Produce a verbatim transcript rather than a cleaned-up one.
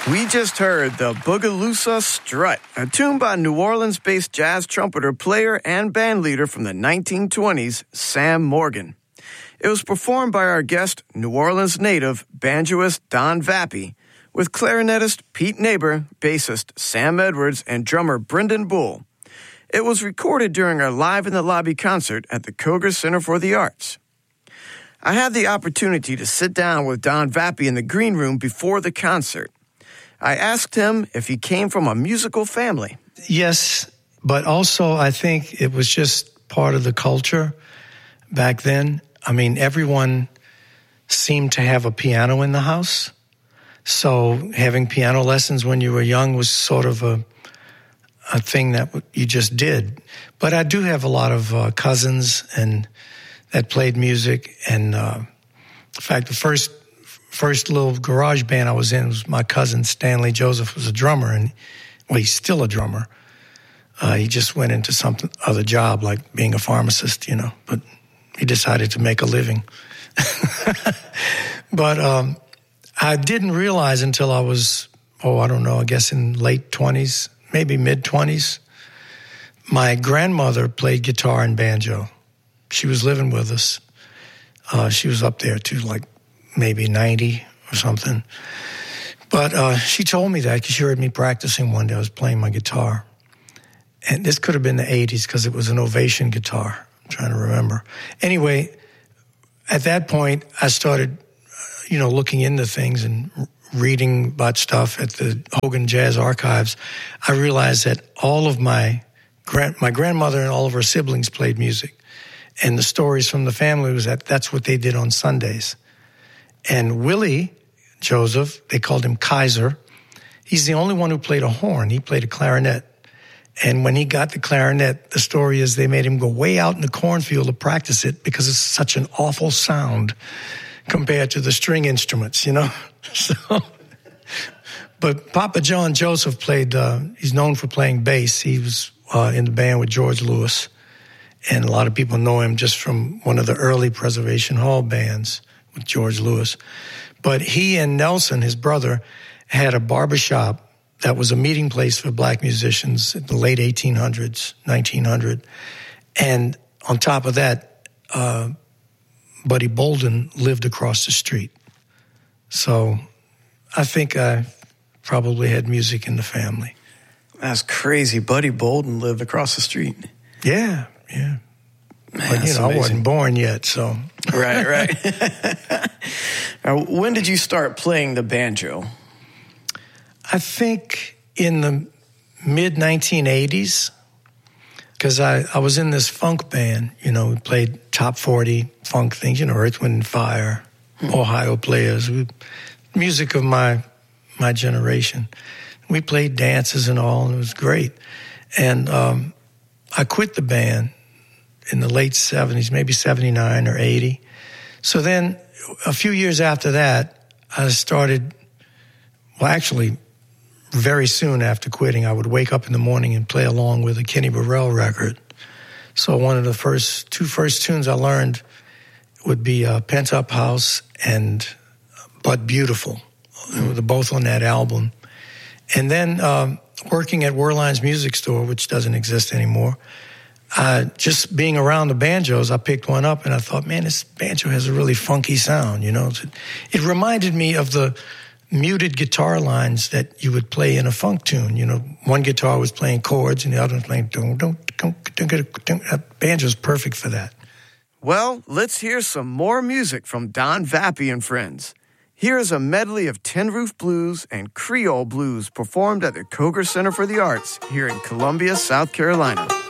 We just heard the Boogaloosa Strut, a tune by New Orleans-based jazz trumpeter, player, and bandleader from the nineteen twenties, Sam Morgan. It was performed by our guest, New Orleans native, banjoist Don Vappy, with clarinetist Pete Neighbor, bassist Sam Edwards, and drummer Brendan Bull. It was recorded during our Live in the Lobby concert at the Koger Center for the Arts. I had the opportunity to sit down with Don Vappy in the green room before the concert. I asked him if he came from a musical family. Yes, but also I think it was just part of the culture back then. I mean, everyone seemed to have a piano in the house. So having piano lessons when you were young was sort of a a thing that you just did. But I do have a lot of uh, cousins and that played music. And uh, in fact, the first first little garage band I was in was my cousin Stanley Joseph was a drummer, and well, he's still a drummer. Uh, he just went into some other job, like being a pharmacist, you know, but he decided to make a living. But um, I didn't realize until I was, oh, I don't know, I guess in late twenties, maybe mid-twenties, my grandmother played guitar and banjo. She was living with us. Uh, she was up there too, like maybe ninety or something. But uh, she told me that because she heard me practicing one day. I was playing my guitar. And this could have been the eighties because it was an Ovation guitar. I'm trying to remember. Anyway, at that point, I started, you know, looking into things and reading about stuff at the Hogan Jazz Archives. I realized that all of my grand, my grandmother and all of her siblings played music. And the stories from the family was that that's what they did on Sundays. And Willie Joseph, they called him Kaiser. He's the only one who played a horn. He played a clarinet. And when he got the clarinet, the story is they made him go way out in the cornfield to practice it because it's such an awful sound compared to the string instruments, you know? So, but Papa John Joseph played, uh, he's known for playing bass. He was uh, in the band with George Lewis. And a lot of people know him just from one of the early Preservation Hall bands with George Lewis. But he and Nelson, his brother, had a barbershop that was a meeting place for black musicians in the late eighteen hundreds, nineteen hundred. And on top of that, uh, Buddy Bolden lived across the street. So I think I probably had music in the family. That's crazy. Buddy Bolden lived across the street. Yeah, yeah. Man, but, you know, I wasn't born yet, so. Right, right. Now, when did you start playing the banjo? I think in the mid nineteen eighties, because I, I was in this funk band. You know, we played top forty funk things, you know, Earth, Wind and Fire, hmm. Ohio Players, we, music of my my generation. We played dances and all, and it was great. And um, I quit the band in the late seventies, maybe seventy-nine or eighty. So then a few years after that, I started, well, actually, very soon after quitting, I would wake up in the morning and play along with a Kenny Burrell record. So one of the first, two first tunes I learned would be uh, Pent Up House and But Beautiful. They were both on that album. And then um, working at Werline's Music Store, which doesn't exist anymore, uh, just being around the banjos, I picked one up and I thought, man, this banjo has a really funky sound, you know. It reminded me of the muted guitar lines that you would play in a funk tune. You know, one guitar was playing chords and the other was playing dun dun dun dun dun dun. That banjo's perfect for that. Well, let's hear some more music from Don Vappy and friends. Here is a medley of Tin Roof Blues and Creole Blues performed at the Koger Center for the Arts here in Columbia, South Carolina.